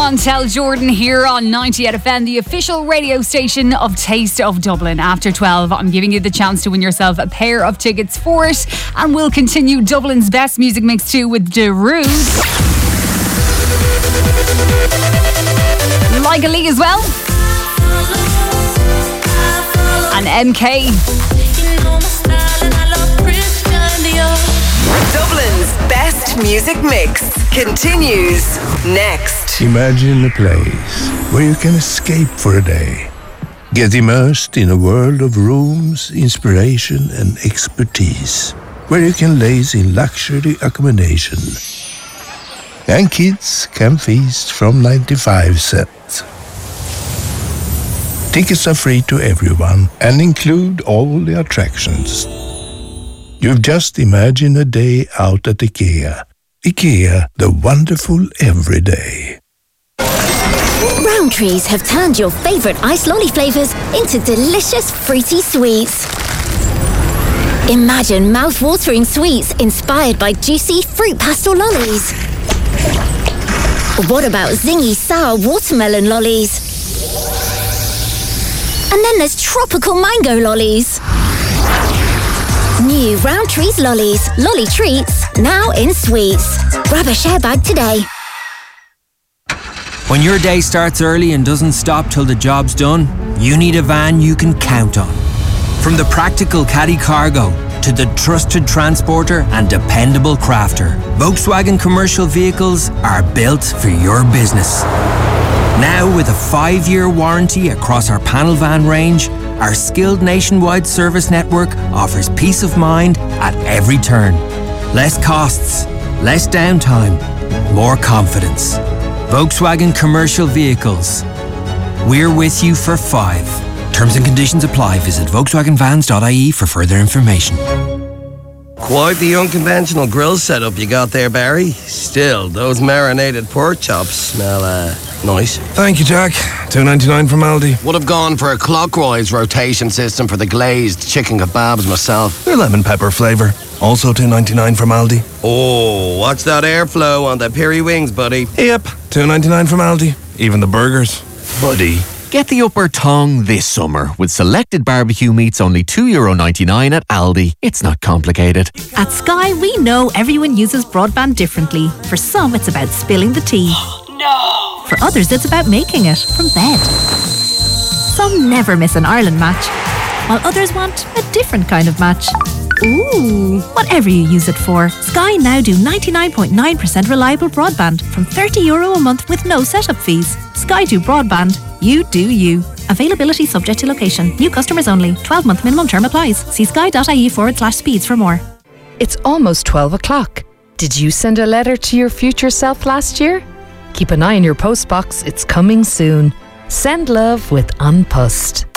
Montel Jordan here on 90 out of FM, the official radio station of Taste of Dublin. After 12, I'm giving you the chance to win yourself a pair of tickets for it. And we'll continue Dublin's best music mix too with Darude. Like a Lee as well. And MK. Dublin's best music mix continues next. Imagine a place where you can escape for a day. Get immersed in a world of rooms, inspiration and expertise. Where you can laze in luxury accommodation. And kids can feast from 95 cents. Tickets are free to everyone and include all the attractions. You've just imagined a day out at IKEA. IKEA, the wonderful everyday. Rowntrees have turned your favourite ice lolly flavours into delicious fruity sweets. Imagine mouth-watering sweets inspired by juicy fruit pastel lollies. What about zingy sour watermelon lollies? And then there's tropical mango lollies. New Rowntrees lollies, lolly treats, now in sweets. Grab a share bag today. When your day starts early and doesn't stop till the job's done, you need a van you can count on. From the practical caddy cargo to the trusted transporter and dependable crafter, Volkswagen commercial vehicles are built for your business. Now with a 5-year warranty across our panel van range, our skilled nationwide service network offers peace of mind at every turn. Less costs, less downtime, more confidence. Volkswagen Commercial Vehicles. We're with you for 5. Terms and conditions apply. Visit volkswagenvans.ie for further information. Quite the unconventional grill setup you got there, Barry. Still, those marinated pork chops smell nice. Thank you, Jack. $2.99 from Aldi. Would have gone for a clockwise rotation system for the glazed chicken kebabs myself. They're lemon pepper flavour. Also $2.99 from Aldi. Oh, watch that airflow on the piri wings, buddy. Yep, $2.99 from Aldi. Even the burgers. Buddy. Get the upper tongue this summer with selected barbecue meats only €2.99 at Aldi. It's not complicated. At Sky, we know everyone uses broadband differently. For some, it's about spilling the tea. No! For others, it's about making it from bed. Some never miss an Ireland match, while others want a different kind of match. Ooh, whatever you use it for, Sky now do 99.9% reliable broadband from €30 a month with no setup fees. Sky do broadband, you do you. Availability subject to location. New customers only. 12-month minimum term applies. See sky.ie/speeds for more. It's almost 12 o'clock. Did you send a letter to your future self last year? Keep an eye on your postbox. It's coming soon. Send love with An Post.